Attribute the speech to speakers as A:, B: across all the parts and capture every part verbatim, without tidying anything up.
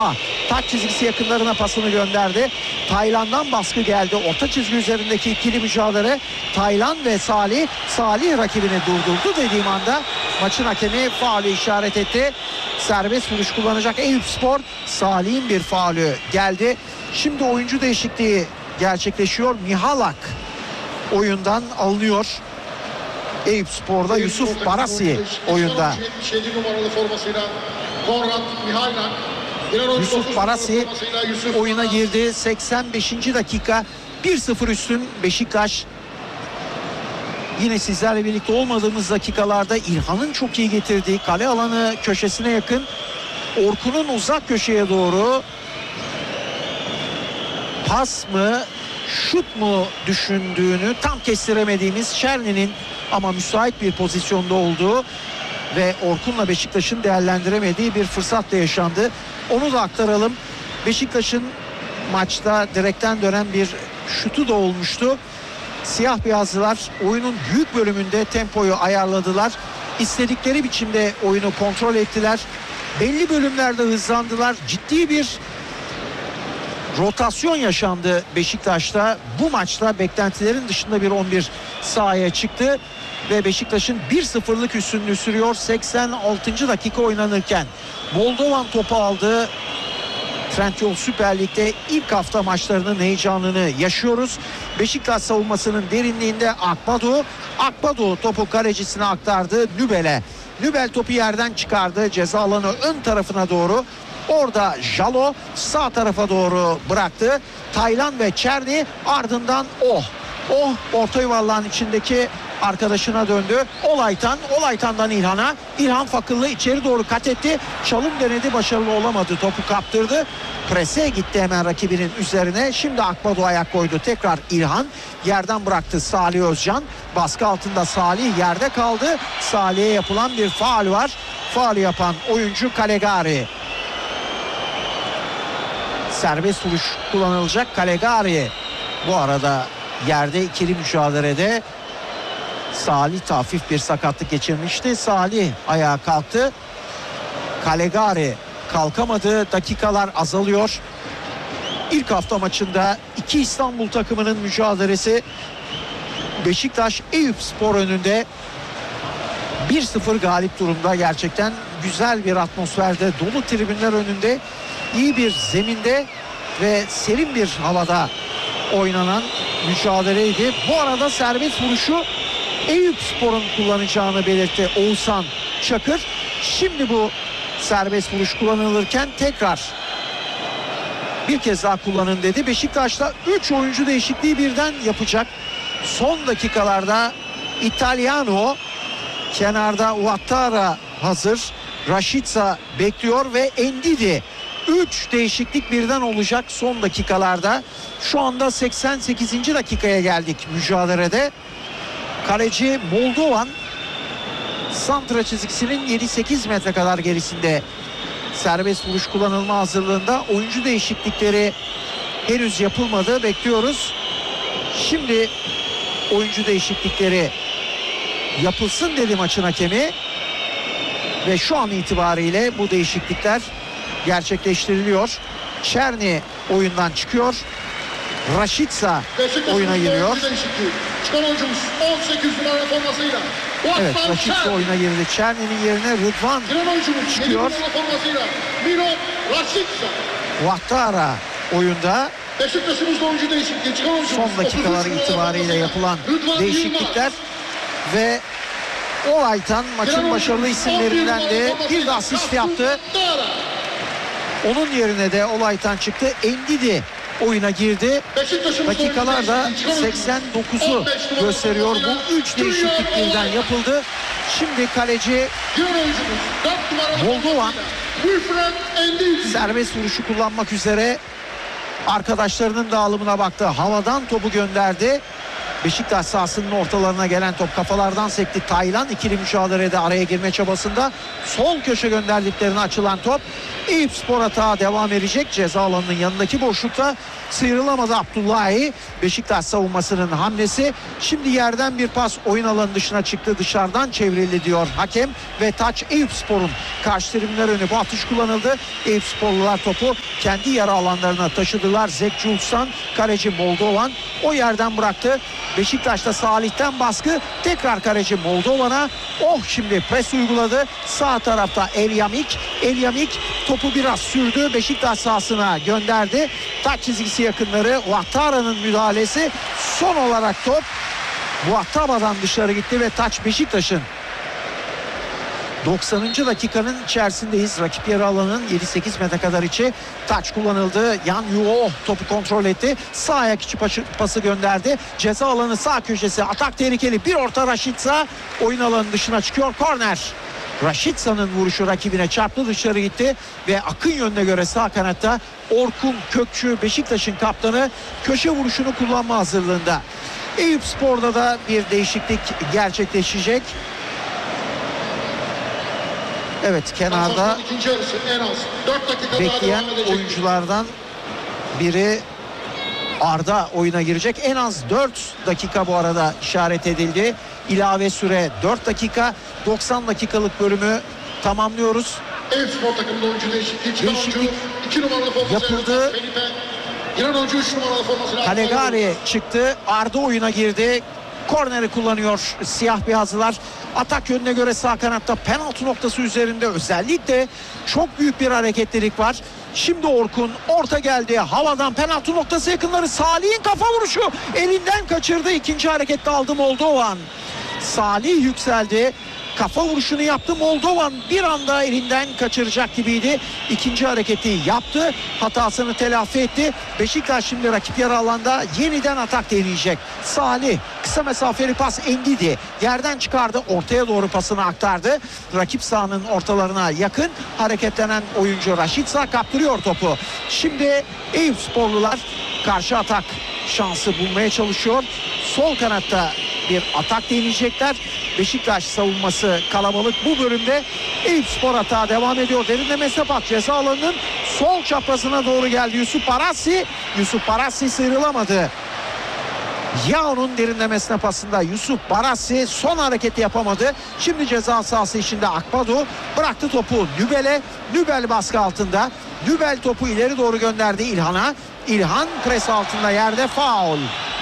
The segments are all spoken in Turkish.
A: Taç çizgisi yakınlarına pasını gönderdi. Taylan'dan baskı geldi. Orta çizgi üzerindeki ikili mücadele. Taylan ve Salih. Salih rakibini durdurdu dediğim anda maçın hakemi faulü işaret etti. Serbest vuruş kullanacak Eyüpspor. Salih'in bir faulü geldi. Şimdi oyuncu değişikliği gerçekleşiyor. Mihalak oyundan alınıyor. Eyüpspor'da Yusuf Barasi oyunda.
B: yetmiş yedi numaralı formasıyla Konrad Mihalak.
A: Yusuf Barasi oyuna girdi. seksen beşinci dakika, bir sıfır üstün Beşiktaş. Yine sizlerle birlikte olmadığımız dakikalarda İlhan'ın çok iyi getirdiği kale alanı köşesine yakın, Orkun'un uzak köşeye doğru pas mı şut mu düşündüğünü tam kestiremediğimiz Çerni'nin ama müsait bir pozisyonda olduğu ve Orkun'la Beşiktaş'ın değerlendiremediği bir fırsat da yaşandı. Onu da aktaralım. Beşiktaş'ın maçta direkten dönen bir şutu da olmuştu. Siyah beyazlılar oyunun büyük bölümünde tempoyu ayarladılar. İstedikleri biçimde oyunu kontrol ettiler. Belli bölümlerde hızlandılar. Ciddi bir rotasyon yaşandı Beşiktaş'ta. Bu maçta beklentilerin dışında bir on bir sahaya çıktı. Ve Beşiktaş'ın bir sıfırlık üstünlüğü sürüyor seksen altıncı dakika oynanırken. Moldovan topu aldı. Trendyol Süper Lig'de ilk hafta maçlarının heyecanını yaşıyoruz. Beşiktaş savunmasının derinliğinde Akbadu. Akbadu topu kalecisine aktardı Nübel'e. Nübel topu yerden çıkardı. Ceza alanı ön tarafına doğru. Orada Jalo sağ tarafa doğru bıraktı. Taylan ve Çerni ardından oh. Oh orta yuvarlağın içindeki arkadaşına döndü. Olaytan, Olaytan'dan İlhan'a. İlhan Fakıllı içeri doğru kat etti. Çalım denedi, başarılı olamadı. Topu kaptırdı. Prese gitti hemen rakibinin üzerine. Şimdi Akbadu ayak koydu. Tekrar İlhan yerden bıraktı Salih Özcan. Baskı altında Salih yerde kaldı. Salih'e yapılan bir faul var. Faul yapan oyuncu Calegari. Serbest vuruş kullanılacak. Calegari bu arada yerde ikili mücadelede. Salih hafif bir sakatlık geçirmişti. Salih ayağa kalktı. Calegari kalkamadı. Dakikalar azalıyor. İlk hafta maçında iki İstanbul takımının mücadelesi. Beşiktaş Eyüpspor önünde bir sıfır galip durumda. Gerçekten güzel bir atmosferde, dolu tribünler önünde, iyi bir zeminde ve serin bir havada oynanan mücadeleydi. Bu arada serbest vuruşu Eyüpspor'un kullanacağını belirtti Oğuzhan Çakır. Şimdi bu serbest vuruş kullanılırken tekrar bir kez daha kullanın dedi. Beşiktaş'ta üç oyuncu değişikliği birden yapacak. Son dakikalarda Italiano, kenarda Ouattara hazır. Rashica bekliyor ve Endidi. üç değişiklik birden olacak son dakikalarda. Şu anda seksen sekizinci dakikaya geldik mücadelede. Kaleci Moldovan santra çizgisinin yedi sekiz metre kadar gerisinde. Serbest vuruş kullanılma hazırlığında. Oyuncu değişiklikleri henüz yapılmadı. Bekliyoruz. Şimdi oyuncu değişiklikleri yapılsın dedi maçın hakemi. Ve şu an itibariyle bu değişiklikler gerçekleştiriliyor. Çerni oyundan çıkıyor. Rashica oyuna giriyor.
B: Çıkan oyuncumuz on sekiz numara formasıyla.
A: Evet, Rashica oyuna girdi. Çerni'nin yerine Rıdvan çıkıyor.
B: Miro Rashica.
A: Ouattara oyunda.
B: Beşiktaş'ımızda oyuncu değişikliği. Çıkan oyuncumuz
A: son dakikalar itibariyle yapılan değişiklikler ve Olaytan maçın başarılı isimlerinden de bir de asist yaptı. Onun yerine de Olaytan çıktı. Endidi oyuna girdi. Dakikalar da seksen dokuzu gösteriyor. Bu üç değişiklik birden yapıldı. Şimdi kaleci Moldovan serbest vuruşu kullanmak üzere arkadaşlarının dağılımına baktı. Havadan topu gönderdi. Beşiktaş sahasının ortalarına gelen top kafalardan sekti. Taylan ikili mücadelede araya girme çabasında sol köşe gönderdiklerine açılan top Eyüpspor atağa devam edecek. Ceza alanının yanındaki boşlukta sıyrılamadı Abdullahi. Beşiktaş savunmasının hamlesi. Şimdi yerden bir pas oyun alanı dışına çıktı. Dışarıdan çevrildi diyor hakem ve taç Eyüpspor'un. Karşı tribünler önü bu atış kullanıldı. Eyüpsporlular topu kendi yarı alanlarına taşıdılar. Zek Juls'tan kaleci Moldovan o yerden bıraktı. Beşiktaş'ta Salih'ten baskı. Tekrar kaleci Moldovan'a. Oh, şimdi pres uyguladı. Sağ tarafta Elyamik. Elyamik topu biraz sürdü. Beşiktaş sahasına gönderdi. Taç çizgisi yakınları. Ouattara'nın müdahalesi. Son olarak top Ouattara'dan dışarı gitti ve taç Beşiktaş'ın. doksanıncı dakikanın içerisindeyiz. Rakip yarı alanının yedi sekiz metre kadar içi. Taç kullanıldı. Yan Yuo topu kontrol etti. Sağ ayak içi pası gönderdi. Ceza alanı sağ köşesi. Atak tehlikeli. Bir orta Rashica. Oyun alanı dışına çıkıyor. Korner. Rashica'nın vuruşu rakibine çarptı, dışarı gitti ve akın yönüne göre sağ kanatta Orkun Kökçü, Beşiktaş'ın kaptanı, köşe vuruşunu kullanma hazırlığında. Eyüpspor'da da bir değişiklik gerçekleşecek. Evet, kenarda
B: ikinci yarısı en az dört dakika
A: bekleyen
B: daha devam
A: oyunculardan biri Arda oyuna girecek. En az dört dakika bu arada işaret edildi. İlave süre dört dakika. doksan dakikalık bölümü tamamlıyoruz.
B: Eyüpspor takımında oyuncu değişikliği. Çıkan
A: Değişiklik
B: oyuncu iki numaralı forması
A: yapıldı.
B: Felipe. Giren oyuncu üç numaralı formasını
A: Calegari çıktı. Arda oyuna girdi. Korneri kullanıyor siyah beyazlılar. Atak yönüne göre sağ kanatta penaltı noktası üzerinde özellikle çok büyük bir hareketlilik var. Şimdi Orkun orta geldi. Havadan penaltı noktası yakınları. Salih'in kafa vuruşu elinden kaçırdı. İkinci harekette aldı Moldovan. Salih yükseldi. Kafa vuruşunu yaptı. Moldovan bir anda elinden kaçıracak gibiydi. İkinci hareketi yaptı. Hatasını telafi etti. Beşiktaş şimdi rakip yarı alanda yeniden atak deneyecek. Salih kısa mesafeli pas Endidi. Yerden çıkardı. Ortaya doğru pasını aktardı. Rakip sahanın ortalarına yakın hareketlenen oyuncu Rashica kaptırıyor topu. Şimdi Eyüpsporlular karşı atak şansı bulmaya çalışıyor. Sol kanatta bir atak deneyecekler. Beşiktaş savunması kalabalık bu bölümde. Eyüpspor atağa devam ediyor. Derinleme sepat ceza alanının sol çaprazına doğru geldi Yusuf Parassi. Yusuf Parassi sıyrılamadı. Yao'nun derinlemesine pasında Yusuf Parassi son hareketi yapamadı. Şimdi ceza sahası içinde Akbadu bıraktı topu Nübel'e. Nübel baskı altında. Nübel topu ileri doğru gönderdi İlhan'a. İlhan pres altında yerde, faul.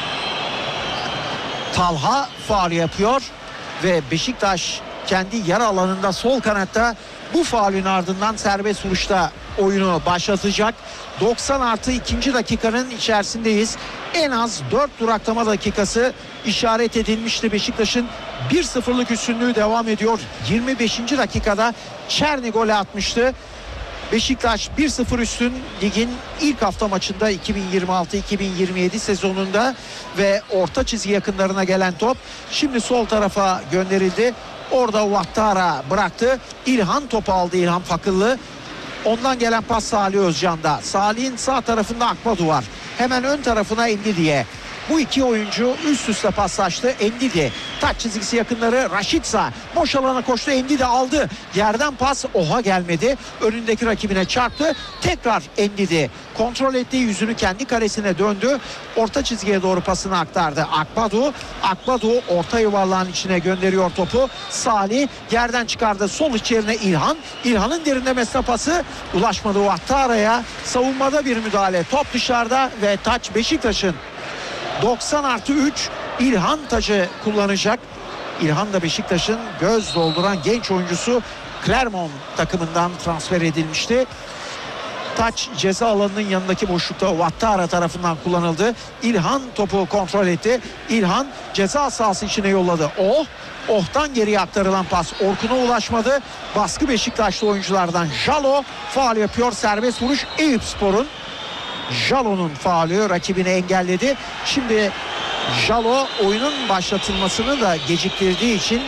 A: Talha faul yapıyor ve Beşiktaş kendi yarı alanında sol kanatta bu faulün ardından serbest vuruşta oyunu başlatacak. doksan artı ikinci dakikanın içerisindeyiz. En az dört duraklama dakikası işaret edilmişti. Beşiktaş'ın bir sıfırlık üstünlüğü devam ediyor. yirmi beşinci dakikada Çerni golü atmıştı. Beşiktaş bir sıfır üstün ligin ilk hafta maçında iki bin yirmi altı iki bin yirmi yedi sezonunda ve orta çizgi yakınlarına gelen top şimdi sol tarafa gönderildi. Orada Ouattara bıraktı. İlhan topu aldı, İlhan Fakıllı. Ondan gelen pas Salih Özcan'da. Salih'in sağ tarafında Akbadu var. Hemen ön tarafına Endidi'ye. Bu iki oyuncu üst üste paslaştı. Endidi taç çizgisi yakınları, Rashica boş alana koştu. Endidi aldı. Yerden pas oha gelmedi. Önündeki rakibine çarptı. Tekrar Endidi kontrol ettiği yüzünü kendi karesine döndü. Orta çizgiye doğru pasını aktardı. Akbadu. Akbadu orta yuvarlağın içine gönderiyor topu. Salih yerden çıkardı. Sol içerine İlhan. İlhan'ın derinlemesine pası ulaşmadı Ouattara'ya. Savunmada bir müdahale. Top dışarıda ve taç Beşiktaş'ın. doksan artı üç İlhan tacı kullanacak. İlhan da Beşiktaş'ın göz dolduran genç oyuncusu, Clermont takımından transfer edilmişti. Taç ceza alanının yanındaki boşlukta Ouattara tarafından kullanıldı. İlhan topu kontrol etti. İlhan ceza sahası içine yolladı. Oh, Oh'tan geriye aktarılan pas Orkun'a ulaşmadı. Baskı Beşiktaşlı oyunculardan. Jalo faul yapıyor. Serbest vuruş Eyüpspor'un. Jalo'nun faulü rakibini engelledi. Şimdi Jalo oyunun başlatılmasını da geciktirdiği için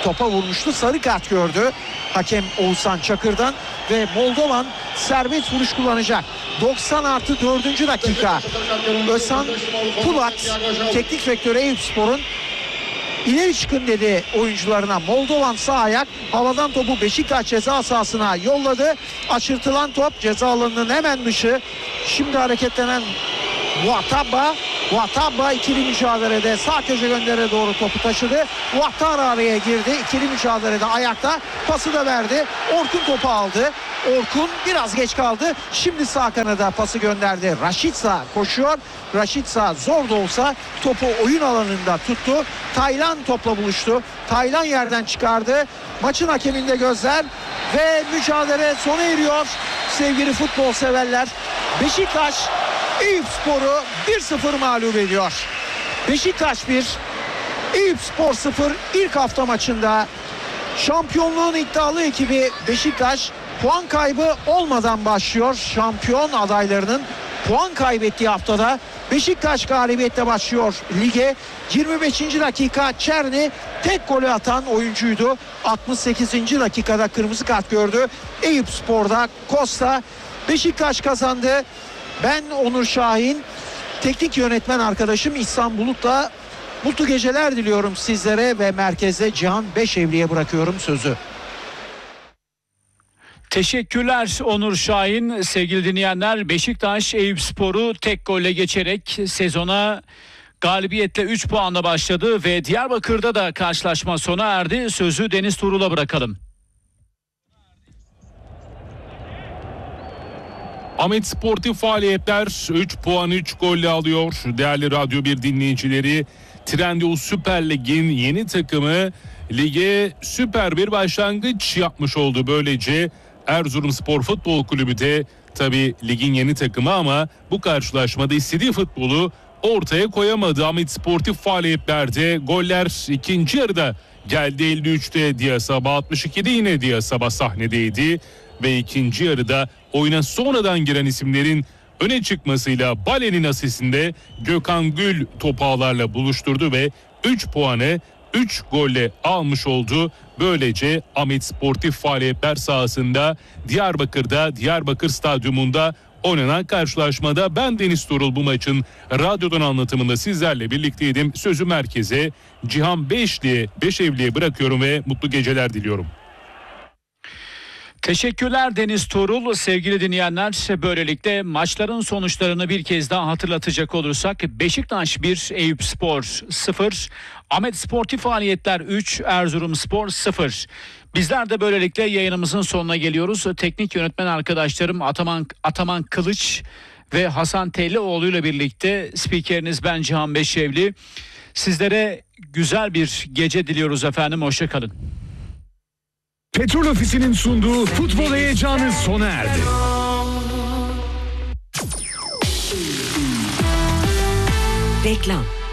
A: topa vurmuştu. Sarı kart gördü hakem Oğuzhan Çakır'dan ve Moldovan serbest vuruş kullanacak. doksan artı dördüncü dakika. Özhan Pulat, teknik direktörü Eyüpspor'un, İleri çıkın dedi oyuncularına. Moldovan sağ ayak havadan topu Beşiktaş ceza sahasına yolladı. Açırtılan top ceza alanının hemen dışı. Şimdi hareketlenen Ouattara. Ouattara ikili mücadelede sağ köşe göndere doğru topu taşıdı. Ouattara araya girdi. İkili mücadelede ayakta. Pası da verdi. Orkun topu aldı. Orkun biraz geç kaldı. Şimdi sağ kanada pası gönderdi. Rashica koşuyor. Rashica zor da olsa topu oyun alanında tuttu. Taylan topla buluştu. Taylan yerden çıkardı. Maçın hakeminde gözler ve mücadele sona eriyor. Sevgili futbol severler, Beşiktaş Eyüpspor'u bir sıfır mağlup ediyor. Beşiktaş bir, Eyüpspor sıfır. İlk hafta maçında şampiyonluğun iddialı ekibi Beşiktaş puan kaybı olmadan başlıyor. Şampiyon adaylarının puan kaybettiği haftada Beşiktaş galibiyetle başlıyor lige. yirmi beşinci dakika Çerni tek golü atan oyuncuydu. altmış sekizinci dakikada kırmızı kart gördü. Eyüpspor'da Costa. Beşiktaş kazandı. Ben Onur Şahin, teknik yönetmen arkadaşım İhsan Bulut'la mutlu geceler diliyorum sizlere ve merkezde Cihan Beşevli'ye bırakıyorum sözü.
C: Teşekkürler Onur Şahin. Sevgili dinleyenler, Beşiktaş Eyüpspor'u tek golle geçerek sezona galibiyetle üç puanla başladı ve Diyarbakır'da da karşılaşma sona erdi. Sözü Deniz Tuğrul'a bırakalım.
D: Ahmet Sportif faaliyetler üç puan üç golle alıyor. Değerli Radyo bir dinleyicileri, Trendyol Süper Lig'in yeni takımı lige süper bir başlangıç yapmış oldu. Böylece Erzurumspor Futbol Kulübü de tabii ligin yeni takımı ama bu karşılaşmada istediği futbolu ortaya koyamadı. Ahmet Sportif faaliyetlerde goller ikinci yarıda geldi. elli üçte Diyasaba, altmış ikide yine Diyasaba sahnedeydi ve ikinci yarıda oyuna sonradan giren isimlerin öne çıkmasıyla Bale'nin asistinde Gökhan Gül topu ağlarla buluşturdu ve üç puanı üç golle almış oldu. Böylece Ahmet Sportif faaliyetler sahasında Diyarbakır'da, Diyarbakır Stadyumunda oynanan karşılaşmada ben Deniz Tuğrul bu maçın radyodan anlatımında sizlerle birlikteydim. Sözü merkeze Cihan Beşli'ye, Beşevli'ye bırakıyorum ve mutlu geceler diliyorum.
C: Teşekkürler Deniz Tuğrul. Sevgili dinleyenler, böylelikle maçların sonuçlarını bir kez daha hatırlatacak olursak Beşiktaş bir, Eyüpspor sıfır, Ahmet Sportif faaliyetler üç, Erzurumspor sıfır. Bizler de böylelikle yayınımızın sonuna geliyoruz. Teknik yönetmen arkadaşlarım Ataman, Ataman Kılıç ve Hasan Tellioğlu ile birlikte spikeriniz ben Cihan Beşevli. Sizlere güzel bir gece diliyoruz efendim. Hoşça kalın.
E: Petrol Ofisi'nin sunduğu futbol heyecanı sona erdi.
F: Reklam.